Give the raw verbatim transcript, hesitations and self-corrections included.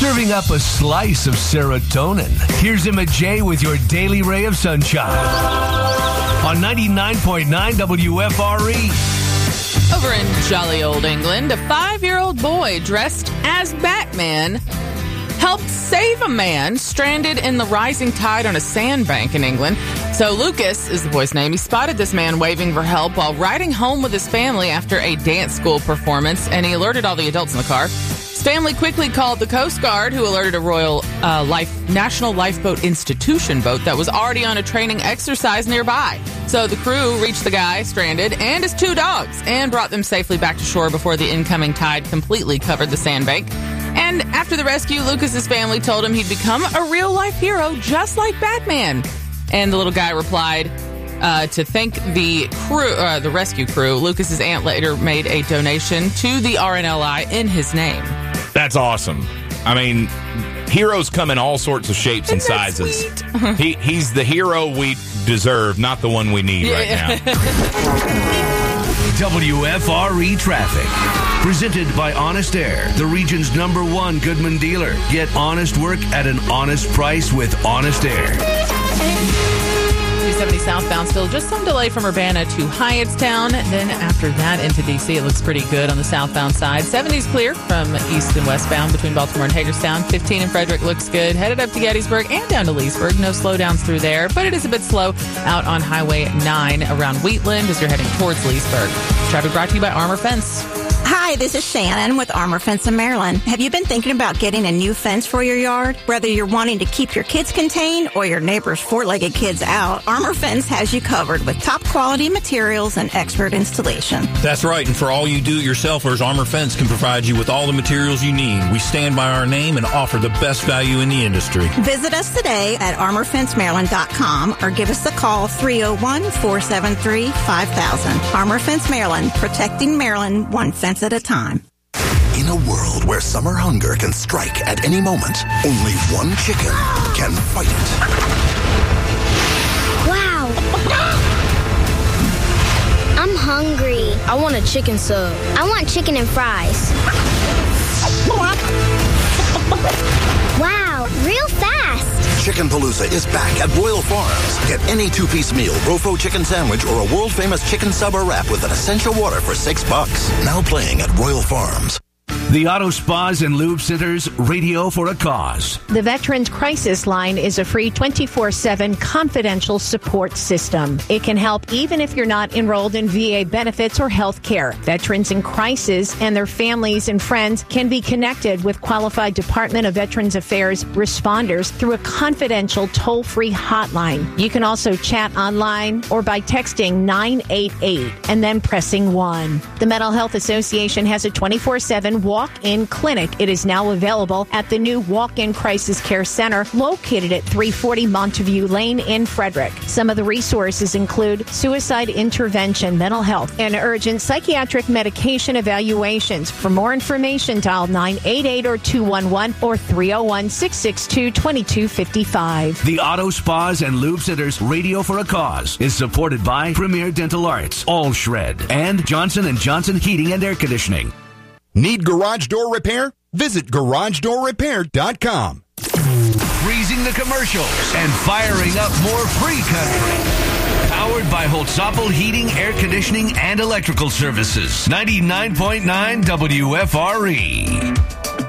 serving up a slice of serotonin. Here's Emma J with your daily ray of sunshine on ninety-nine point nine W F R E. Over in jolly old England, a five-year-old boy dressed as Batman helped save a man stranded in the rising tide on a sandbank in England. So Lucas is the boy's name. He spotted this man waving for help while riding home with his family after a dance school performance, and he alerted all the adults in the car. His family quickly called the Coast Guard, who alerted a Royal uh, Life National Lifeboat Institution boat that was already on a training exercise nearby. So the crew reached the guy stranded and his two dogs and brought them safely back to shore before the incoming tide completely covered the sandbank. And after the rescue, Lucas's family told him he'd become a real-life hero just like Batman. And the little guy replied uh, to thank the crew, uh, the rescue crew. Lucas's aunt later made a donation to the R N L I in his name. That's awesome. I mean, heroes come in all sorts of shapes and Isn't that sizes. sweet? he He's the hero we deserve, not the one we need Yeah. right now. W F R E Traffic. Presented by Honest Air, the region's number one Goodman dealer. Get honest work at an honest price with Honest Air. two seventy southbound, still just some delay from Urbana to Hyattstown. Then after that into D C, it looks pretty good on the southbound side. seventy's clear from east and westbound between Baltimore and Hagerstown. fifteen in Frederick looks good. Headed up to Gettysburg and down to Leesburg. No slowdowns through there, but it is a bit slow out on Highway nine around Wheatland as you're heading towards Leesburg. Traffic brought to you by Armor Fence. Hi, this is Shannon with Armor Fence in Maryland. Have you been thinking about getting a new fence for your yard? Whether you're wanting to keep your kids contained or your neighbor's four-legged kids out, Armor Fence has you covered with top quality materials and expert installation. That's right, and for all you do-it-yourselfers, Armor Fence can provide you with all the materials you need. We stand by our name and offer the best value in the industry. Visit us today at armor fence maryland dot com or give us a call three oh one, four seven three, five thousand. Armor Fence Maryland, protecting Maryland one fence at a time. In a world where summer hunger can strike at any moment, only one chicken can fight it. Wow! I'm hungry. I want a chicken sub. I want chicken and fries. Wow, real fast! Chicken Palooza is back at Royal Farms. Get any two-piece meal, Rofo chicken sandwich, or a world-famous chicken sub or wrap with an essential water for six bucks. Now playing at Royal Farms. The Auto Spas and Lube Center's Radio for a Cause. The Veterans Crisis Line is a free twenty-four seven confidential support system. It can help even if you're not enrolled in V A benefits or health care. Veterans in crisis and their families and friends can be connected with qualified Department of Veterans Affairs responders through a confidential toll-free hotline. You can also chat online or by texting nine eight eight and then pressing one. The Mental Health Association has a twenty-four seven walk-in clinic. It is now available at the new Walk-In Crisis Care Center located at three forty Montague Lane in Frederick. Some of the resources include suicide intervention, mental health, and urgent psychiatric medication evaluations. For more information, dial nine eight eight or two one one or three oh one, six six two, two two five five. The Auto Spas and Lube Center's Radio for a Cause is supported by Premier Dental Arts, All Shred, and Johnson and Johnson Heating and Air Conditioning. Need garage door repair? Visit garage door repair dot com. Freezing the commercials and firing up more free country. Powered by Holtzapfel Heating, Air Conditioning, and Electrical Services. ninety-nine point nine W F R E.